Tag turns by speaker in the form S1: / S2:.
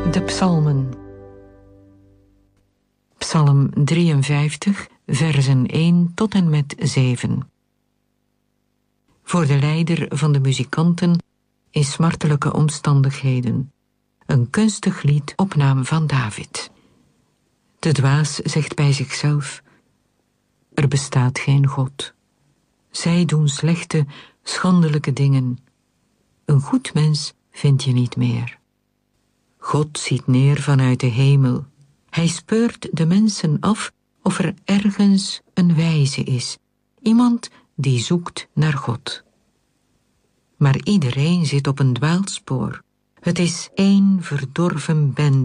S1: De psalmen. Psalm 53, versen 1 tot en met 7. Voor de leider van de muzikanten in smartelijke omstandigheden. Een kunstig lied op naam van David. De dwaas zegt bij zichzelf: er bestaat geen God. Zij doen slechte, schandelijke dingen. Een goed mens vind je niet meer. God ziet neer vanuit de hemel. Hij speurt de mensen af of er ergens een wijze is. Iemand die zoekt naar God. Maar iedereen zit op een dwaalspoor. Het is één verdorven bende.